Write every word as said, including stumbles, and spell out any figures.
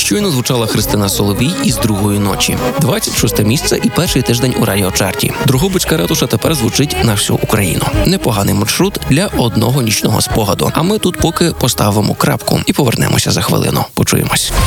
Щойно звучала Христина Соловій із «Другої ночі». двадцять шосте місце і перший тиждень у радіочарті. Дрогобицька ратуша тепер звучить на всю Україну. Непоганий маршрут для одного нічного спогаду. А ми тут поки поставимо крапку і повернемося за хвилину. Почуємось.